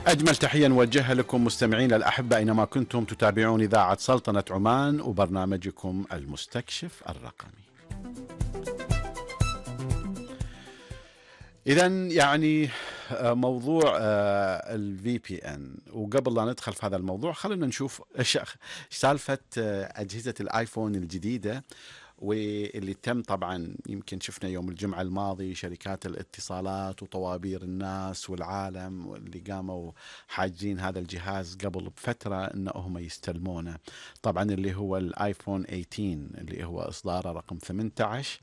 أجمل تحية نوجهها لكم مستمعين الأحبة أينما كنتم تتابعون إذاعة سلطنة عمان وبرنامجكم المستكشف الرقمي. إذن يعني موضوع ال VPN، وقبل لا ندخل في هذا الموضوع خلينا نشوف سالفة أجهزة الآيفون الجديدة واللي تم. طبعا يمكن شفنا يوم الجمعة الماضي شركات الاتصالات وطوابير الناس والعالم اللي قاموا حاجين هذا الجهاز قبل بفترة انه هم يستلمونه. طبعا اللي هو الايفون 18 اللي هو اصداره رقم 18،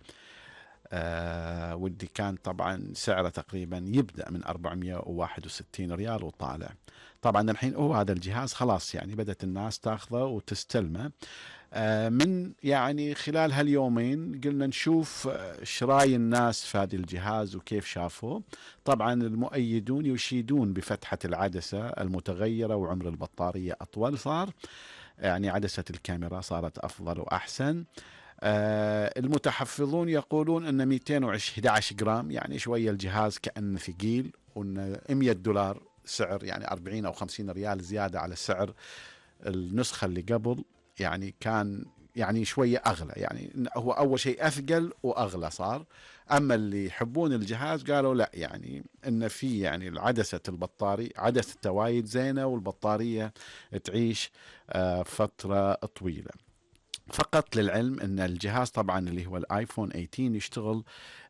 واللي كان طبعا سعره تقريبا يبدأ من 461 ريال وطالع. طبعا الحين هو هذا الجهاز خلاص يعني بدأت الناس تاخذه وتستلمه. من يعني خلال هاليومين قلنا نشوف شراي الناس في هذا الجهاز وكيف شافوه. طبعا المؤيدون يشيدون بفتحة العدسة المتغيرة وعمر البطارية أطول صار، يعني عدسة الكاميرا صارت أفضل وأحسن. المتحفظون يقولون أن 211 جرام يعني شوية الجهاز كأنه ثقيل، وأن $100 سعر يعني 40 أو 50 ريال زيادة على سعر النسخة اللي قبل، يعني كان يعني شوية أغلى. يعني هو أول شيء أثقل وأغلى صار. أما اللي يحبون الجهاز قالوا لا، يعني إن في يعني العدسة البطارية عدسة وايد زينة والبطارية تعيش فترة طويلة. فقط للعلم ان الجهاز طبعا اللي هو الايفون 18 يشتغل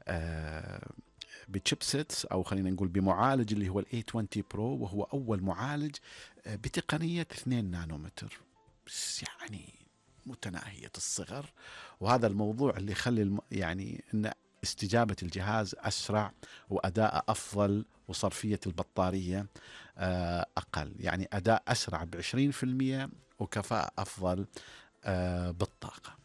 بتشيبسيتس او خلينا نقول بمعالج اللي هو الاي 20 برو، وهو اول معالج بتقنية 2 نانومتر، بس يعني متناهية الصغر. وهذا الموضوع اللي يخلي يعني ان استجابة الجهاز اسرع واداء افضل وصرفية البطارية اقل، يعني اداء اسرع ب20% وكفاءة افضل بالطاقة.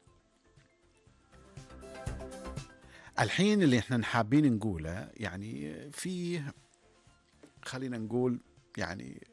الحين اللي احنا حابين نقوله يعني فيه خلينا نقول يعني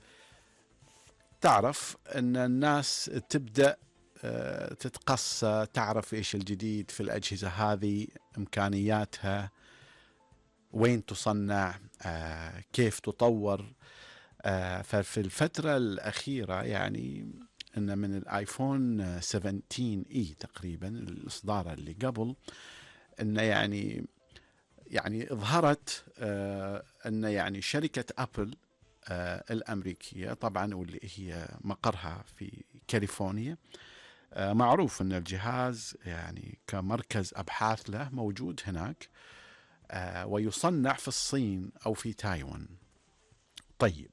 تعرف ان الناس تبدأ تتقصى، تعرف ايش الجديد في الأجهزة هذه، امكانياتها، وين تصنع، كيف تطور. ففي الفترة الأخيرة يعني ان من الايفون 17 اي تقريبا الاصدار اللي قبل ان يعني ظهرت ان يعني شركة ابل الامريكية طبعا واللي هي مقرها في كاليفورنيا، معروف ان الجهاز يعني كمركز ابحاث له موجود هناك، ويصنع في الصين او في تايوان. طيب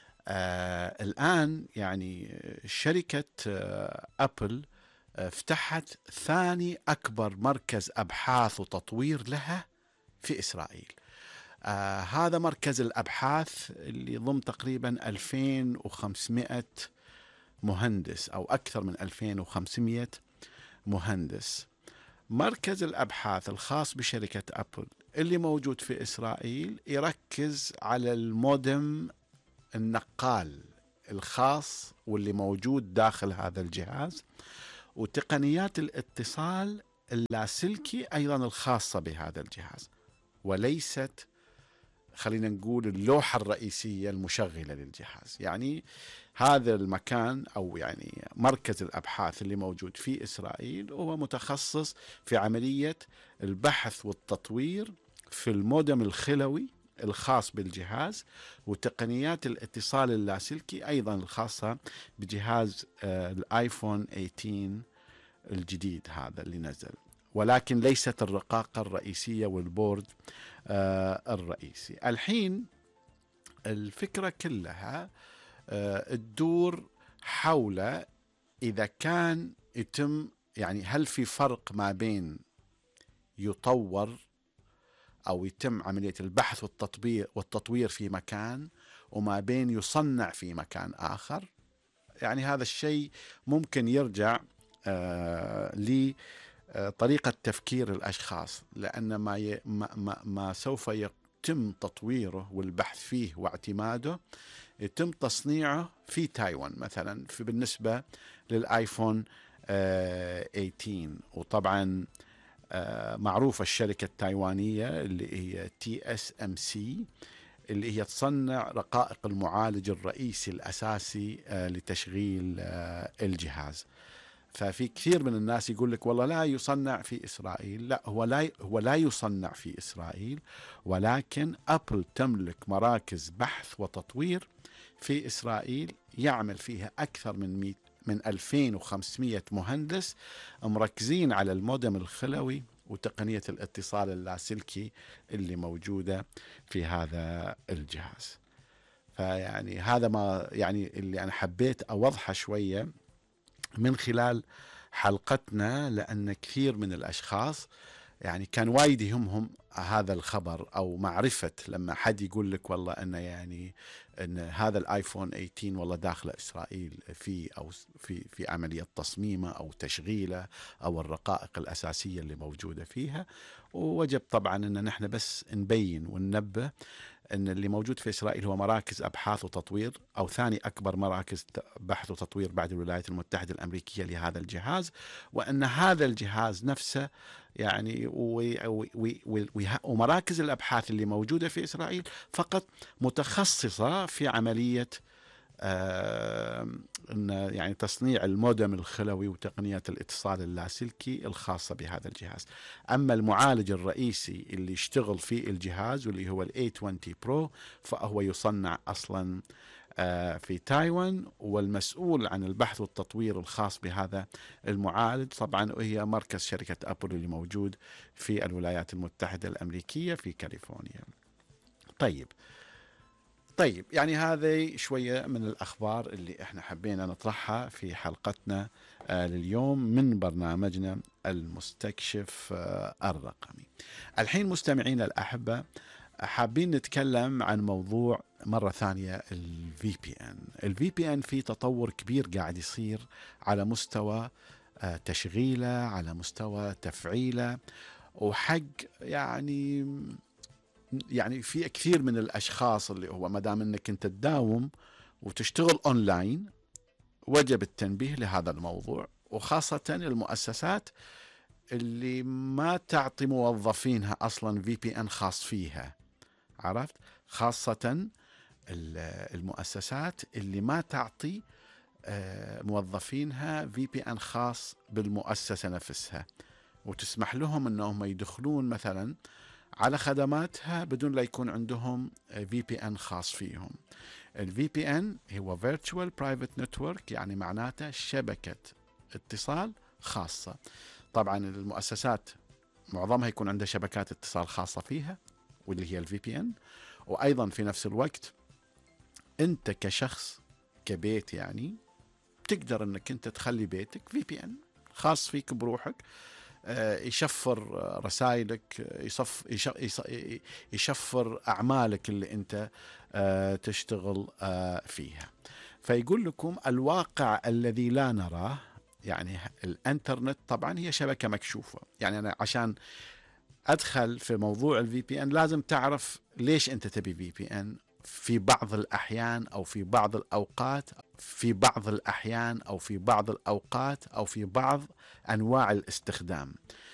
الآن يعني شركة أبل فتحت ثاني أكبر مركز أبحاث وتطوير لها في إسرائيل. هذا مركز الأبحاث اللي ضم تقريبا 2500 مهندس أو أكثر من 2500 مهندس. مركز الأبحاث الخاص بشركة أبل اللي موجود في إسرائيل يركز على المودم النقال الخاص واللي موجود داخل هذا الجهاز، وتقنيات الاتصال اللاسلكي أيضا الخاصة بهذا الجهاز، وليست خلينا نقول اللوحة الرئيسية المشغلة للجهاز. يعني هذا المكان أو يعني مركز الأبحاث اللي موجود في إسرائيل هو متخصص في عملية البحث والتطوير في المودم الخلوي الخاص بالجهاز، وتقنيات الاتصال اللاسلكي أيضا الخاصة بجهاز الآيفون 18 الجديد هذا اللي نزل، ولكن ليست الرقاقة الرئيسية والبورد الرئيسي. الحين الفكرة كلها تدور حول إذا كان يتم يعني هل في فرق ما بين يطور أو يتم عملية البحث والتطوير في مكان وما بين يصنع في مكان آخر. يعني هذا الشيء ممكن يرجع لطريقة تفكير الأشخاص، لأن ما سوف يتم تطويره والبحث فيه واعتماده يتم تصنيعه في تايوان مثلا بالنسبة للآيفون 18. وطبعا معروفة الشركة التايوانية اللي هي TSMC اللي هي تصنع رقائق المعالج الرئيسي الأساسي لتشغيل الجهاز. ففي كثير من الناس يقول لك والله لا يصنع في إسرائيل. لا، هو لا يصنع في إسرائيل، ولكن أبل تملك مراكز بحث وتطوير في إسرائيل يعمل فيها أكثر من 2500 مهندس مركزين على المودم الخلوي وتقنية الاتصال اللاسلكي اللي موجودة في هذا الجهاز. فيعني هذا ما يعني اللي أنا حبيت أوضحه شوية من خلال حلقتنا، لأن كثير من الأشخاص يعني كان وايد يهمهم هذا الخبر أو معرفة لما حد يقول لك والله أن هذا الآيفون 18 والله داخل إسرائيل في عملية تصميمه أو تشغيله أو الرقائق الأساسية اللي موجودة فيها. ووجب طبعا أن نحن بس نبين وننبه أن اللي موجود في إسرائيل هو مراكز أبحاث وتطوير، أو ثاني أكبر مراكز بحث وتطوير بعد الولايات المتحدة الأمريكية لهذا الجهاز، وأن هذا الجهاز نفسه يعني ومراكز الأبحاث اللي موجودة في إسرائيل فقط متخصصة في عملية يعني تصنيع المودم الخلوي وتقنية الاتصال اللاسلكي الخاصة بهذا الجهاز. أما المعالج الرئيسي اللي يشتغل في الجهاز واللي هو ال A20 Pro فهو يصنع أصلا في تايوان، والمسؤول عن البحث والتطوير الخاص بهذا المعالج طبعا هي مركز شركة أبل اللي موجود في الولايات المتحدة الأمريكية في كاليفورنيا. طيب يعني هذه شوية من الأخبار اللي احنا حبينا نطرحها في حلقتنا لليوم من برنامجنا المستكشف الرقمي. الحين مستمعين الأحبة حابين نتكلم عن موضوع مرة ثانية ال VPN في تطور كبير قاعد يصير على مستوى تشغيله، على مستوى تفعيله، وحق يعني في كثير من الأشخاص اللي هو ما دام أنك أنت تداوم وتشتغل أونلاين وجب التنبيه لهذا الموضوع، وخاصة المؤسسات اللي ما تعطي موظفينها أصلا VPN خاص فيها. عرفت؟ خاصة المؤسسات اللي ما تعطي موظفينها VPN خاص بالمؤسسة نفسها، وتسمح لهم أنهم يدخلون مثلا على خدماتها بدون لا يكون عندهم VPN خاص فيهم. ال VPN هو Virtual Private Network، يعني معناته شبكة اتصال خاصة. طبعا المؤسسات معظمها يكون عندها شبكات اتصال خاصة فيها واللي هي ال VPN، وأيضا في نفس الوقت أنت كشخص كبيت يعني تقدر أنك أنت تخلي بيتك VPN خاص فيك بروحك، يشفر رسائلك، يشفر أعمالك اللي أنت تشتغل فيها. فيقول لكم الواقع الذي لا نراه، يعني الانترنت طبعا هي شبكة مكشوفة. يعني أنا عشان أدخل في موضوع ال VPN لازم تعرف ليش أنت تبي VPN في بعض الأحيان أو في بعض الأوقات، أو في بعض أنواع الاستخدام.